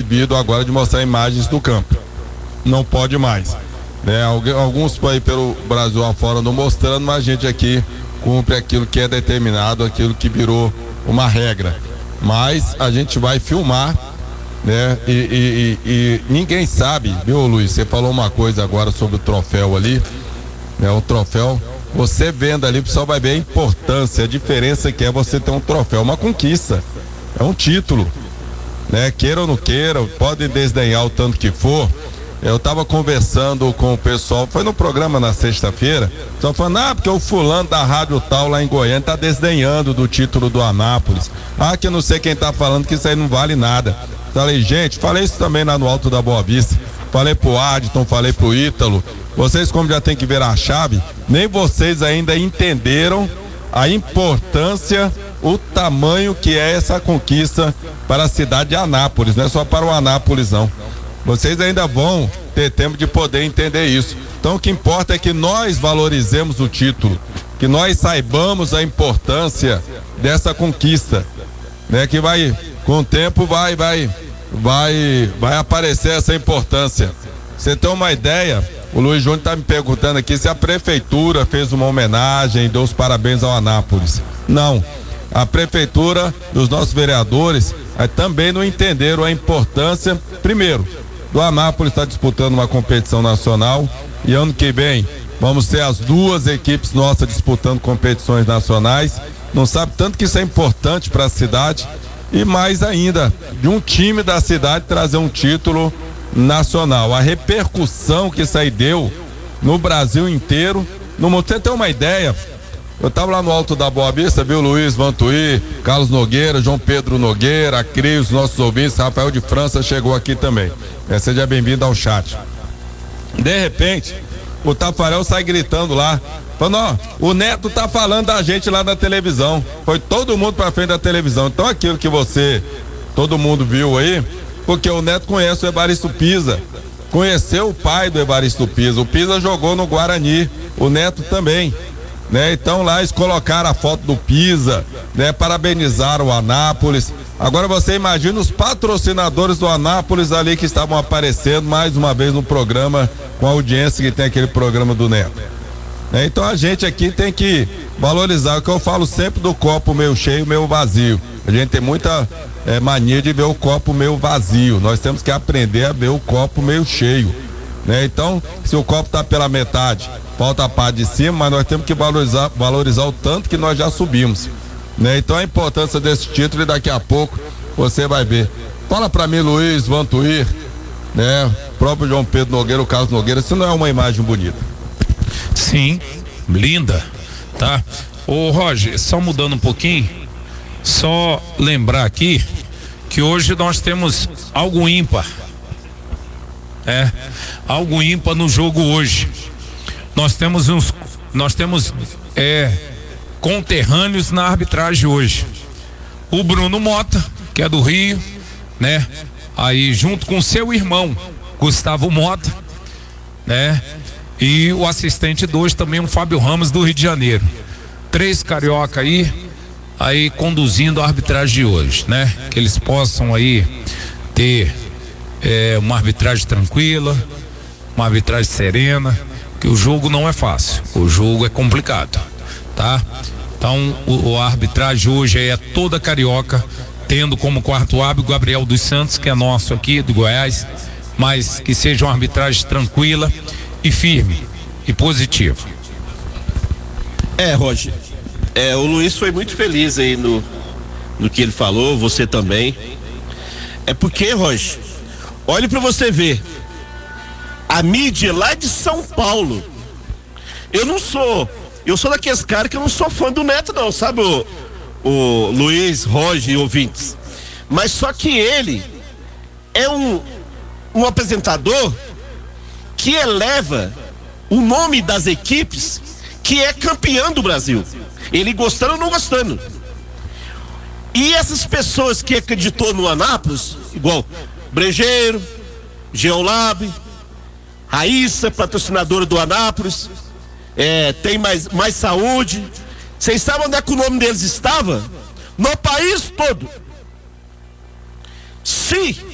proibido agora de mostrar imagens do campo. Não pode mais, né? Alguns aí pelo Brasil afora não mostrando, mas a gente aqui cumpre aquilo que é determinado, aquilo que virou uma regra. Mas a gente vai filmar, né? E ninguém sabe, viu, Luiz? Você falou uma coisa agora sobre o troféu ali, né? O troféu, você vendo ali, o pessoal vai ver a importância, a diferença que é você ter um troféu, uma conquista, é um título, né? Queira ou não queira, pode desdenhar o tanto que for. Eu tava conversando com o pessoal, foi no programa na sexta-feira, só falando, porque o fulano da rádio tal lá em Goiânia tá desdenhando do título do Anápolis. Que eu não sei quem tá falando que isso aí não vale nada. Falei, gente, falei isso também lá no Alto da Boa Vista. Falei pro Adton, falei pro Ítalo. Vocês, como já tem que ver a chave, nem vocês ainda entenderam a importância, o tamanho que é essa conquista para a cidade de Anápolis, não é só para o Anápolis não. Vocês ainda vão ter tempo de poder entender isso. Então o que importa é que nós valorizemos o título, que nós saibamos a importância dessa conquista, né? Que vai, com o tempo vai aparecer essa importância. Você tem uma ideia? O Luiz Júnior está me perguntando aqui se a prefeitura fez uma homenagem, deu os parabéns ao Anápolis. Não. A prefeitura, dos nossos vereadores, também não entenderam a importância, primeiro, do Anápolis estar disputando uma competição nacional, e ano que vem vamos ter as duas equipes nossas disputando competições nacionais. Não sabe tanto que isso é importante para a cidade, e mais ainda, de um time da cidade trazer um título nacional. A repercussão que isso aí deu no Brasil inteiro, no mundo. Você tem uma ideia? Eu estava lá no Alto da Boa Vista, viu, Luiz Vantuí, Carlos Nogueira, João Pedro Nogueira, Cris, os nossos ouvintes, Rafael de França chegou aqui também. Seja bem-vindo ao chat. De repente, o Tafarel sai gritando lá, falando, o Neto tá falando da gente lá na televisão. Foi todo mundo pra frente da televisão. Então aquilo que todo mundo viu aí, porque o Neto conhece o Evaristo Pisa, conheceu o pai do Evaristo Pisa. O Pisa jogou no Guarani, o Neto também. Né? Então lá eles colocaram a foto do Pisa, né? Parabenizaram o Anápolis. Agora você imagina os patrocinadores do Anápolis ali que estavam aparecendo mais uma vez no programa, com a audiência que tem aquele programa do Neto. Né? Então a gente aqui tem que valorizar o que eu falo sempre do copo meio cheio, meio vazio. A gente tem muita mania de ver o copo meio vazio. Nós temos que aprender a ver o copo meio cheio. Né? Então, se o copo está pela metade, falta a parte de cima, mas nós temos que valorizar o tanto que nós já subimos. Né? Então a importância desse título, e daqui a pouco você vai ver. Fala para mim, Luiz Vantuí, né? O próprio João Pedro Nogueira, o Carlos Nogueira, isso não é uma imagem bonita? Sim, linda, tá? Ô Roger, só mudando um pouquinho, só lembrar aqui que hoje nós temos algo ímpar. Algo ímpar no jogo hoje. Nós temos conterrâneos na arbitragem hoje. O Bruno Mota, que é do Rio, né? Aí junto com seu irmão, Gustavo Mota, né? E o assistente 2 também, o Fábio Ramos, do Rio de Janeiro. 3 carioca aí conduzindo a arbitragem de hoje, né? Que eles possam aí ter uma arbitragem tranquila, uma arbitragem serena, que o jogo não é fácil, o jogo é complicado, tá? Então a arbitragem hoje é toda carioca, tendo como quarto árbitro Gabriel dos Santos, que é nosso aqui do Goiás, mas que seja uma arbitragem tranquila e firme e positiva. Roger, o Luiz foi muito feliz aí no que ele falou, você também. É porque, Roger, olhe pra você ver, a mídia lá de São Paulo, eu sou daqueles caras que eu não sou fã do Neto não, sabe, o Luiz, Roger e ouvintes, mas só que ele é um apresentador que eleva o nome das equipes que é campeão do Brasil, ele gostando ou não gostando. E essas pessoas que acreditou no Anápolis, igual Brejeiro, Geolab, Raíssa, patrocinadora do Anápolis, tem mais saúde. Vocês sabem onde é que o nome deles estava? No país todo. Se